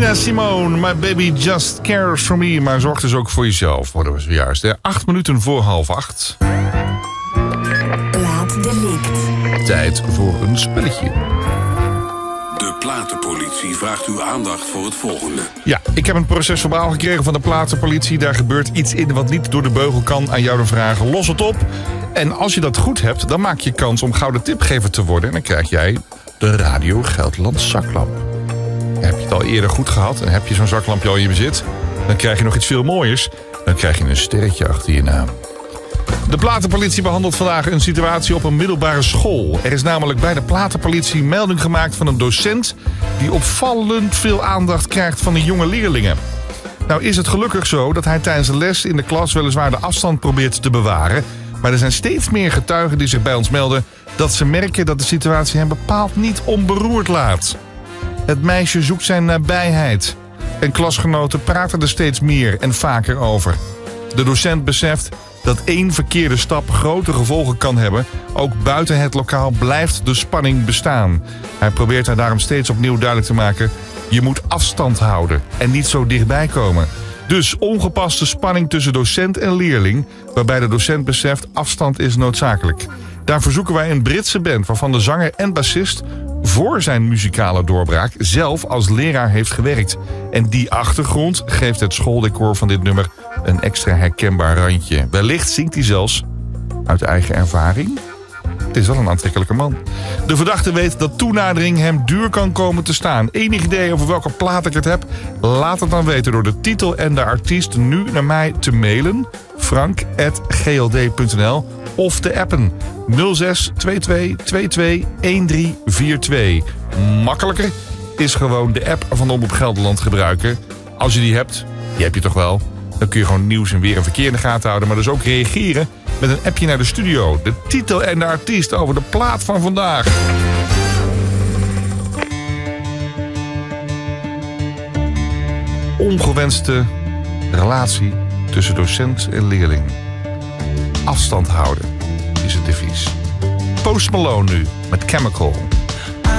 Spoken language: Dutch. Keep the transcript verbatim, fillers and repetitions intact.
Nina Simone, My Baby Just Cares For Me. Maar zorg dus ook voor jezelf, worden we zojuist. Hè? Acht minuten voor half acht. Plaatdelict. Tijd voor een spelletje. De platenpolitie vraagt uw aandacht voor het volgende. Ja, ik heb een procesverbaal gekregen van de platenpolitie. Daar gebeurt iets in wat niet door de beugel kan. Aan jou de vragen, los het op. En als je dat goed hebt, dan maak je kans om gouden tipgever te worden. En dan krijg jij de Radio Gelderland zaklamp. Heb je het al eerder goed gehad en heb je zo'n zaklampje al in je bezit, dan krijg je nog iets veel mooiers. Dan krijg je een sterretje achter je naam. De platenpolitie behandelt vandaag een situatie op een middelbare school. Er is namelijk bij de platenpolitie melding gemaakt van een docent die opvallend veel aandacht krijgt van de jonge leerlingen. Nou is het gelukkig zo dat hij tijdens de les in de klas weliswaar de afstand probeert te bewaren. Maar er zijn steeds meer getuigen die zich bij ons melden dat ze merken dat de situatie hem bepaald niet onberoerd laat. Het meisje zoekt zijn nabijheid. En klasgenoten praten er steeds meer en vaker over. De docent beseft dat één verkeerde stap grote gevolgen kan hebben. Ook buiten het lokaal blijft de spanning bestaan. Hij probeert haar daarom steeds opnieuw duidelijk te maken: je moet afstand houden en niet zo dichtbij komen. Dus ongepaste spanning tussen docent en leerling, waarbij de docent beseft afstand is noodzakelijk. Daar verzoeken wij een Britse band waarvan de zanger en bassist voor zijn muzikale doorbraak zelf als leraar heeft gewerkt. En die achtergrond geeft het schooldecor van dit nummer een extra herkenbaar randje. Wellicht zingt hij zelfs uit eigen ervaring. Het is wel een aantrekkelijke man. De verdachte weet dat toenadering hem duur kan komen te staan. Enig idee over welke plaat ik het heb? Laat het dan weten door de titel en de artiest nu naar mij te mailen. frank at g l d punt n l of te appen nul zes twee twee twee twee een drie vier twee. Makkelijker is gewoon de app van Omroep Gelderland gebruiken. Als je die hebt, die heb je toch wel, dan kun je gewoon nieuws en weer en verkeer in de gaten houden. Maar dus ook reageren met een appje naar de studio. De titel en de artiest over de plaat van vandaag. Ongewenste relatie tussen docent en leerling. Afstand houden is het devies. Post Malone nu met Chemical.